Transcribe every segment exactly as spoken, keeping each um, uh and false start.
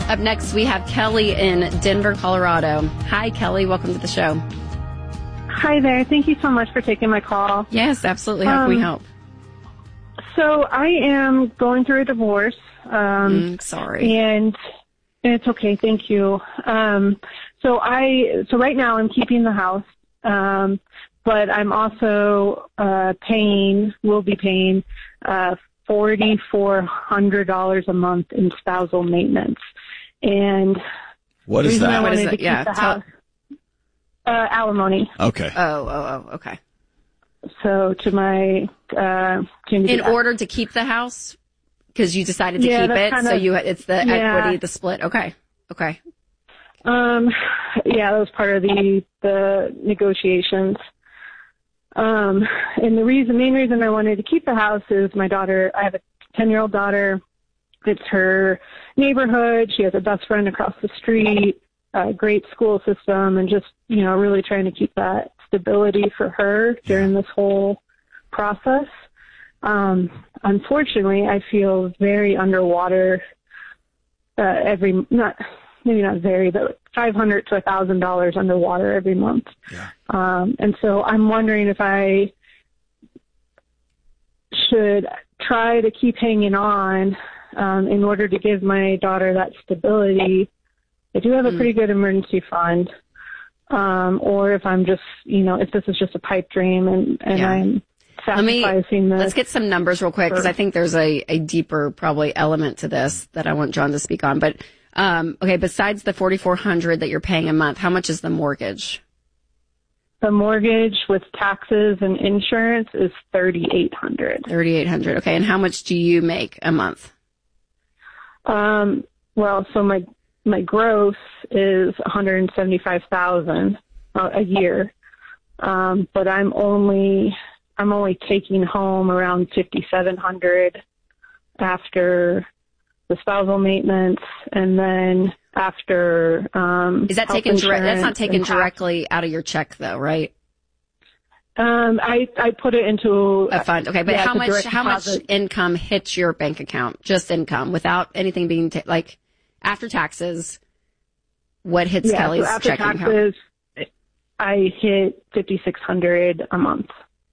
Up next, we have Kelly in Denver, Colorado. Hi, Kelly. Welcome to the show. Hi there. Thank you so much for taking my call. Yes, absolutely. How um, can we help? So I am going through a divorce. Um, mm, sorry. And it's okay. Thank you. Um, so I, so right now I'm keeping the house. Um, but I'm also, uh, paying, will be paying, uh, four thousand four hundred dollars a month in spousal maintenance. And what is that? I What is wanted it? to Yeah. keep the Tell- house, uh, alimony. Okay. Oh, oh, oh, okay. So to my, uh, to In order to keep the house? Because you decided to Yeah, keep that's it, kind so of- you it's the yeah. equity, the split. Okay. Okay. Um, yeah, that was part of the, the negotiations. Um, and the reason, main reason I wanted to keep the house is my daughter, I have a ten year old daughter. It's her neighborhood. She has a best friend across the street, a great school system, and just, you know, really trying to keep that stability for her during this whole process. Um, unfortunately, I feel very underwater, uh, every, not, maybe not very, but five hundred to a thousand dollars underwater every month. Yeah. Um, and so I'm wondering if I should try to keep hanging on, um, in order to give my daughter that stability. I do have a pretty good emergency fund. Um, or if I'm just, you know, if this is just a pipe dream and, and Yeah. I'm Let me, sacrificing this. let's get some numbers real quick, because I think there's a, a deeper probably element to this that I want John to speak on. But, um, okay, besides the forty-four hundred that you're paying a month, how much is the mortgage? The mortgage with taxes and insurance is thirty-eight hundred. thirty-eight hundred. Okay. And how much do you make a month? Um, well, so my, my gross is one hundred seventy-five thousand uh, a year. Um, but I'm only, I'm only taking home around fifty-seven hundred after the spousal maintenance, and then after, um, Is that health taken direct? That's not insurance taken and tax. directly out of your check though, right? Um, I, I put it into A fund. Okay. But yeah, how it's a much, direct how much deposit. income hits your bank account? Just income without anything being, ta- like after taxes, what hits Yeah, Kelly's so after checking account? taxes, I hit fifty-six hundred a month.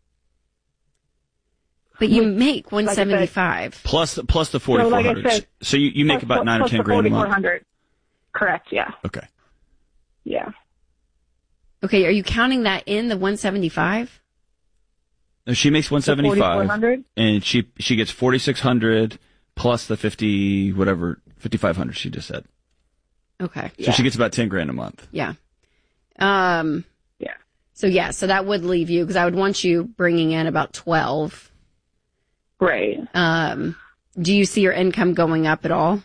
But you make one like I said- seventy-five. Plus, plus the forty-four hundred. So like I said, so you, you make Plus- about nine or plus ten the grand a forty-four month. hundred. Correct. Yeah. Okay. Yeah. Okay. Are you counting that in the one seventy-five? No, she makes one forty-four seventy-five, hundred. and she she gets forty-six hundred plus the fifty whatever fifty-five hundred she just said. Okay. So she gets about ten grand a month. Yeah. Um, Yeah. so yeah, so that would leave you, because I would want you bringing in about twelve. Right. Um, do you see your income going up at all?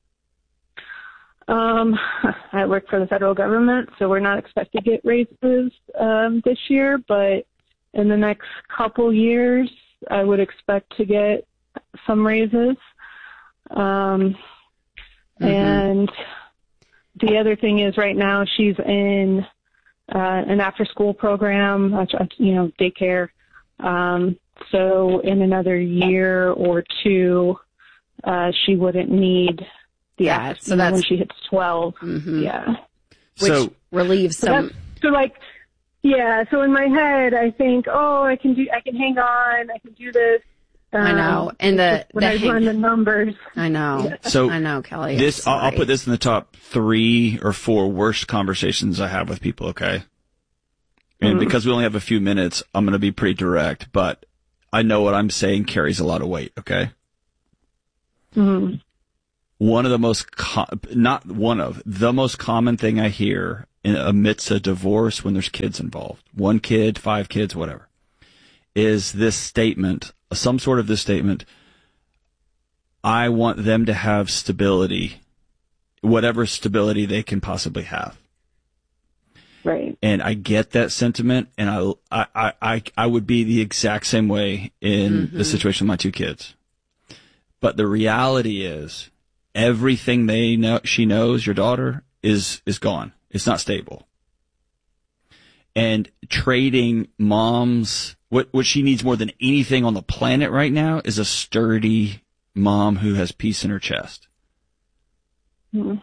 Um, I work for the federal government, so we're not expected to get raises um, this year, but in the next couple years, I would expect to get some raises. Um, Mm-hmm. And the other thing is right now she's in uh, an after-school program, uh, you know, daycare. Um, so in another year or two, uh, she wouldn't need the Yeah, after, so you know, that's- when she hits twelve. Mhm. Yeah. Which So relieves So some. that's, so like, yeah, so in my head, I think, oh, I can do, I can hang on, I can do this. Um, I know. And the, when the I hang- run the numbers. I know. So I know, Kelly. this I'm I'll, I'll sorry. put this in the top three or four worst conversations I have with people. Okay. And because we only have a few minutes, I'm going to be pretty direct, but I know what I'm saying carries a lot of weight. Okay. Mhm. One of the most, co- not one of, the most common thing I hear in amidst a divorce when there's kids involved, one kid, five kids, whatever, is this statement, some sort of this statement, I want them to have stability, whatever stability they can possibly have. Right. And I get that sentiment, and I, I, I, I would be the exact same way in the situation with my two kids. But the reality is, everything they know, she knows, your daughter, is, is gone. It's not stable. And trading mom's, what, what she needs more than anything on the planet right now is a sturdy mom who has peace in her chest. Mhm.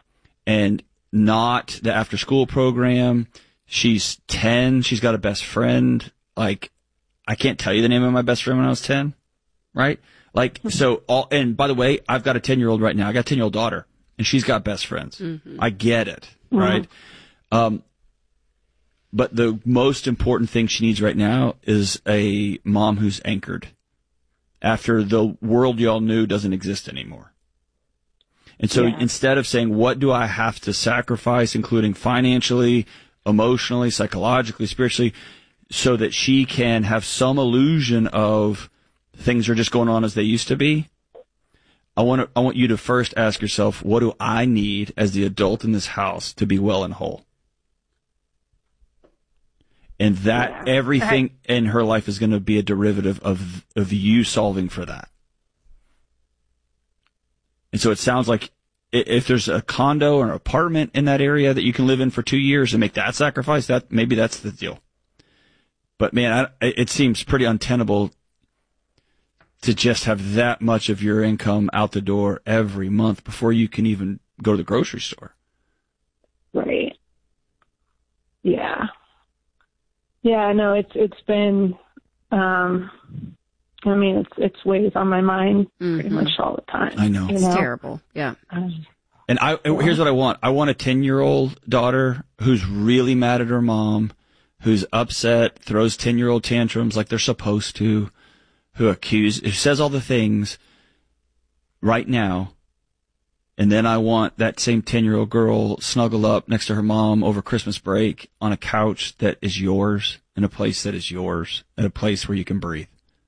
and not the after school program. She's ten. She's got a best friend. Like, I can't tell you the name of my best friend when I was ten, right? Like, so all, and by the way, I've got a ten year old right now. I got a ten year old daughter and she's got best friends. Mm-hmm. I get it, right? Mm-hmm. Um, but the most important thing she needs right now is a mom who's anchored after the world y'all knew doesn't exist anymore. And so yeah. instead of saying, what do I have to sacrifice, including financially, emotionally, psychologically, spiritually, so that she can have some illusion of things are just going on as they used to be, I want to, I want you to first ask yourself, what do I need as the adult in this house to be well and whole? And that yeah. everything I, in her life is going to be a derivative of of you solving for that. And so it sounds like if there's a condo or an apartment in that area that you can live in for two years and make that sacrifice, that maybe that's the deal. But man, I, it seems pretty untenable to just have that much of your income out the door every month before you can even go to the grocery store. Right. Yeah. Yeah, no, it's it's been, um, I mean, it's it's weighs on my mind mm-hmm. pretty much all the time. I know. It's know? terrible. Yeah. Um, and I here's what I want. I want a ten-year-old daughter who's really mad at her mom, who's upset, throws ten-year-old tantrums like they're supposed to, who accuse, who says all the things right now. And then I want that same ten-year-old girl snuggle up next to her mom over Christmas break on a couch that is yours, in a place that is yours, in a place where you can breathe.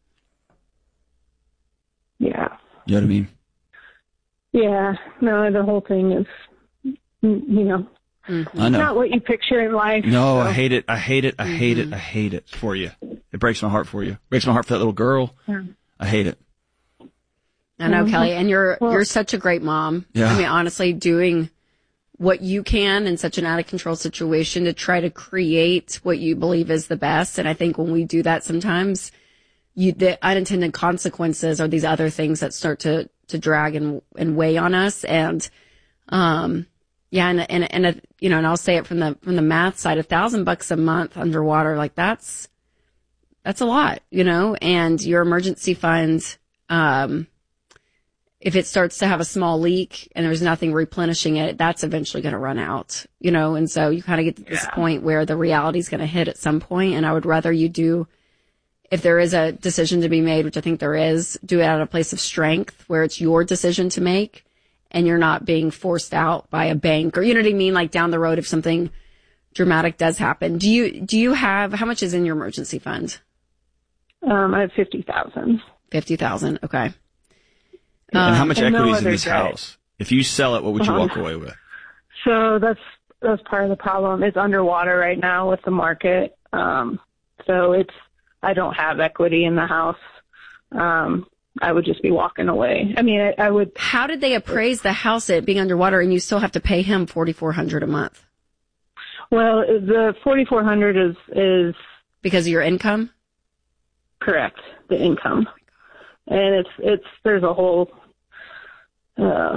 Yeah. You know what I mean? Yeah. No, the whole thing is, you know, mm-hmm. I know. Not what you picture in life. No, so. I hate it. I hate it. I mm-hmm. hate it. I hate it for you. It breaks my heart for you. It breaks my heart for that little girl. Yeah. I hate it. I know, Kelly, and you're well, you're such a great mom. Yeah. I mean, honestly, doing what you can in such an out of control situation to try to create what you believe is the best. And I think when we do that, sometimes you, the unintended consequences are these other things that start to to drag and and weigh on us. And um, yeah, and and and a, you know, and I'll say it from the from the math side, a thousand bucks a month underwater, like that's that's a lot, you know. And your emergency fund. Um, If it starts to have a small leak and there's nothing replenishing it, that's eventually going to run out, you know? And so you kind of get to this yeah. point where the reality is going to hit at some point. And I would rather you do, if there is a decision to be made, which I think there is, do it out of a place of strength where it's your decision to make and you're not being forced out by a bank or, you know what I mean? Like down the road, if something dramatic does happen. Do you, do you have, how much is in your emergency fund? Um, I have fifty thousand. fifty thousand. Okay. And how much um, equity no is in this debt. house? If you sell it, what would you uh-huh. walk away with? So that's that's part of the problem. It's underwater right now with the market. Um, so it's I don't have equity in the house. Um, I would just be walking away. I mean, I, I would. How did they appraise the house at being underwater, and you still have to pay him forty-four hundred dollars a month? Well, the forty-four hundred dollars is is because of your income. Correct, the income, and it's it's there's a whole. Uh,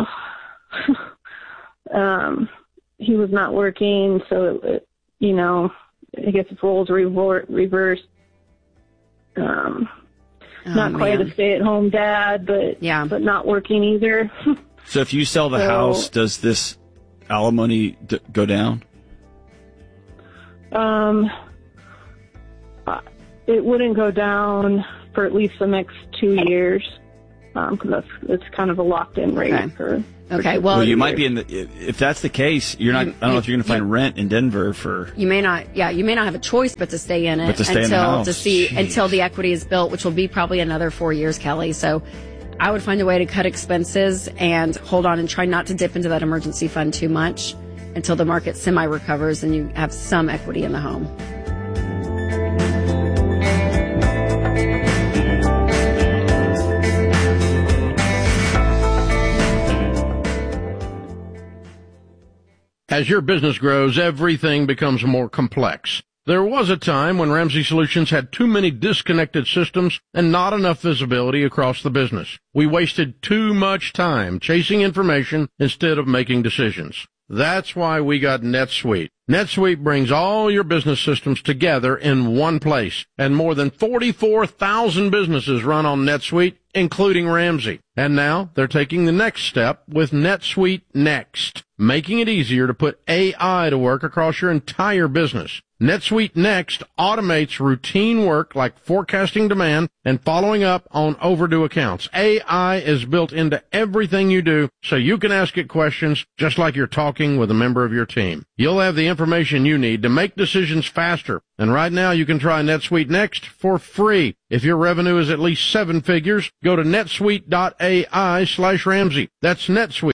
um, he was not working, so it, you know, I guess if roles revor- reversed. Um, oh, not man. quite a stay-at-home dad, but yeah. but not working either. So if you sell the so, house, does this alimony d- go down? Um, it wouldn't go down for at least the next two years. Um, cause that's, it's kind of a locked-in rate okay. for, for okay. Well, Well, you years. might be in the, if that's the case, you're not, you, I don't know if you're going to find you, rent in Denver for. You may not, yeah, you may not have a choice but to stay in it but to stay until, in the house. to see, Jeez. until the equity is built, which will be probably another four years, Kelly. So I would find a way to cut expenses and hold on and try not to dip into that emergency fund too much until the market semi-recovers and you have some equity in the home. As your business grows, everything becomes more complex. There was a time when Ramsey Solutions had too many disconnected systems and not enough visibility across the business. We wasted too much time chasing information instead of making decisions. That's why we got NetSuite. NetSuite brings all your business systems together in one place, and more than forty-four thousand businesses run on NetSuite, including Ramsey. And now they're taking the next step with NetSuite Next, making it easier to put A I to work across your entire business. NetSuite Next automates routine work like forecasting demand and following up on overdue accounts. A I is built into everything you do, so you can ask it questions just like you're talking with a member of your team. You'll have the information you need to make decisions faster. And right now you can try NetSuite Next for free. If your revenue is at least seven figures, go to netsuite.ai slash Ramsey. That's NetSuite.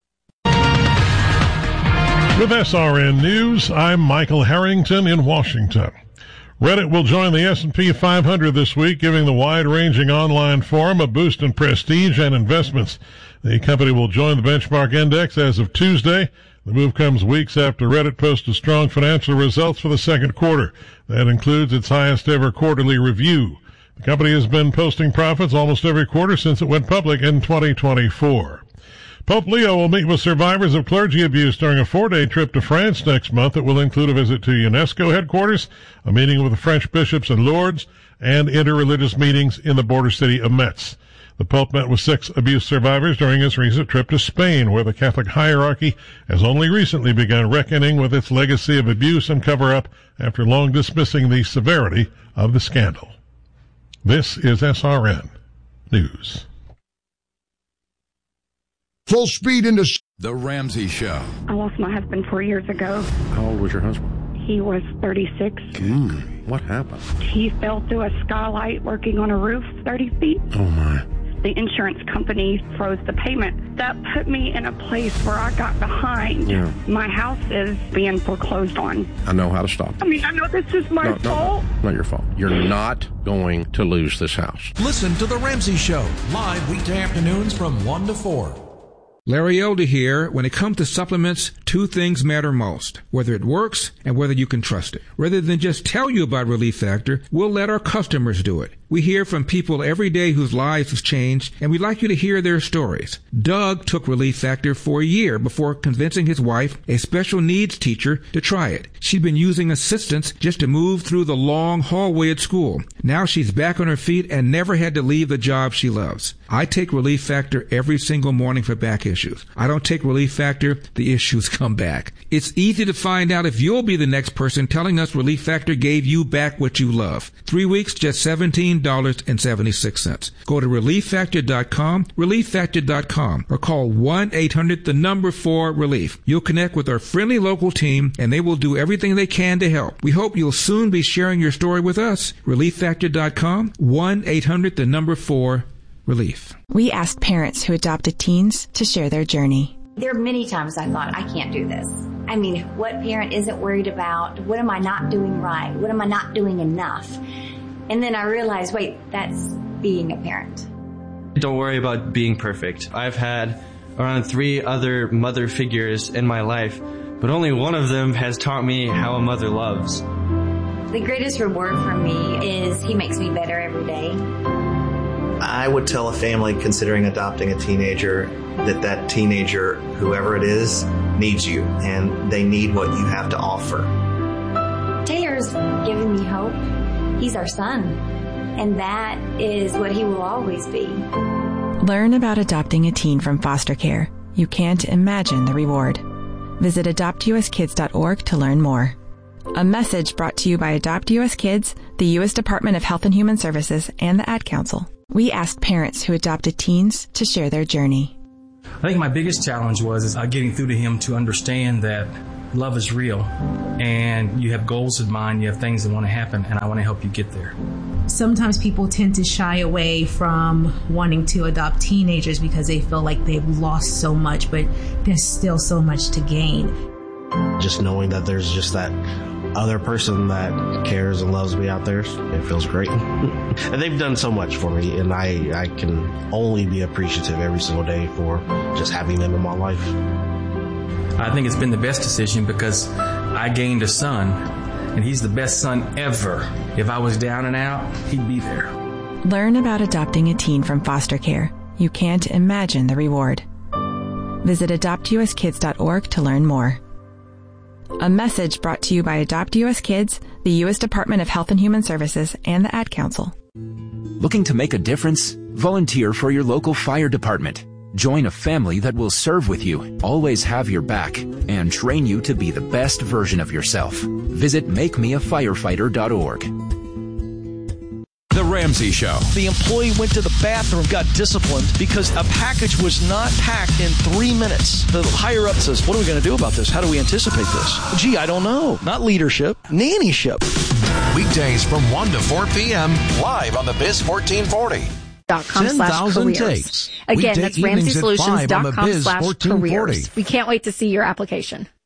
With S R N News, I'm Michael Harrington in Washington. Reddit will join the S and P five hundred this week, giving the wide-ranging online forum a boost in prestige and investments. The company will join the benchmark index as of Tuesday. The move comes weeks after Reddit posted strong financial results for the second quarter. That includes its highest-ever quarterly review. The company has been posting profits almost every quarter since it went public in twenty twenty-four. Pope Leo will meet with survivors of clergy abuse during a four-day trip to France next month. It will include a visit to UNESCO headquarters, a meeting with the French bishops and lords, and interreligious meetings in the border city of Metz. The Pope met with six abuse survivors during his recent trip to Spain, where the Catholic hierarchy has only recently begun reckoning with its legacy of abuse and cover-up after long dismissing the severity of the scandal. This is S R N News. Full speed into The Ramsey Show. I lost my husband four years ago. How old was your husband? He was thirty-six. Mm, what happened? He fell through a skylight working on a roof thirty feet. Oh, my. The insurance company froze the payment. That put me in a place where I got behind. Yeah. My house is being foreclosed on. I know how to stop it. I mean, I know this is my no, fault. No, not your fault. You're not going to lose this house. Listen to The Ramsey Show, live weekday afternoons from one to four. Larry Elder here. When it comes to supplements, two things matter most: whether it works and whether you can trust it. Rather than just tell you about Relief Factor, we'll let our customers do it. We hear from people every day whose lives have changed, and we'd like you to hear their stories. Doug took Relief Factor for a year before convincing his wife, a special needs teacher, to try it. She'd been using assistance just to move through the long hallway at school. Now she's back on her feet and never had to leave the job she loves. I take Relief Factor every single morning for back issues. I don't take Relief Factor, the issues come back. It's easy to find out if you'll be the next person telling us Relief Factor gave you back what you love. Three weeks, just seventeen dollars and seventy-six cents. Go to relief factor dot com, relief factor dot com, or call one eight hundred the number four relief. You'll connect with our friendly local team, and they will do everything they can to help. We hope you'll soon be sharing your story with us. relief factor dot com, one eight hundred the number four relief. We asked parents who adopted teens to share their journey. There are many times I thought, I can't do this. I mean, what parent isn't worried about? What am I not doing right? What am I not doing enough? And then I realized, wait, that's being a parent. Don't worry about being perfect. I've had around three other mother figures in my life, but only one of them has taught me how a mother loves. The greatest reward for me is he makes me better every day. I would tell a family considering adopting a teenager that that teenager, whoever it is, needs you, and they need what you have to offer. Taylor's given me hope. He's our son, and that is what he will always be. Learn about adopting a teen from foster care. You can't imagine the reward. Visit adopt u s kids dot org to learn more. A message brought to you by Adopt U S Kids, the U S Department of Health and Human Services, and the Ad Council. We asked parents who adopted teens to share their journey. I think my biggest challenge was is, uh, getting through to him to understand that love is real, and you have goals in mind, you have things that want to happen, and I want to help you get there. Sometimes people tend to shy away from wanting to adopt teenagers because they feel like they've lost so much, but there's still so much to gain. Just knowing that there's just that other person that cares and loves me out there, it feels great. And they've done so much for me, and I, I can only be appreciative every single day for just having them in my life. I think it's been the best decision because I gained a son, and he's the best son ever. If I was down and out, he'd be there. Learn about adopting a teen from foster care. You can't imagine the reward. Visit adopt u s kids dot org to learn more. A message brought to you by Adopt U S Kids, the U S Department of Health and Human Services, and the Ad Council. Looking to make a difference? Volunteer for your local fire department. Join a family that will serve with you, always have your back, and train you to be the best version of yourself. Visit make me a firefighter dot org. The Ramsey Show. The employee went to the bathroom, got disciplined because a package was not packed in three minutes. The higher up says, what are we going to do about this? How do we anticipate this? Gee, I don't know. Not leadership, nannyship. Weekdays from one to four p.m. live on the Biz fourteen forty. Dot com slash careers. Again, that's ramsey solutions dot com slash careers. We can't wait to see your application.